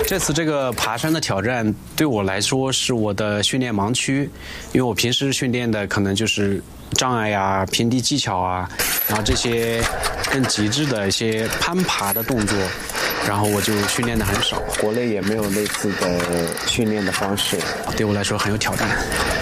这次这个爬山的挑战对我来说是我的训练盲区，因为我平时训练的可能就是障碍啊、平地技巧啊，然后这些更极致的一些攀爬的动作，然后我就训练的很少。 国内也没有类似的训练的方式， 对我来说很有挑战。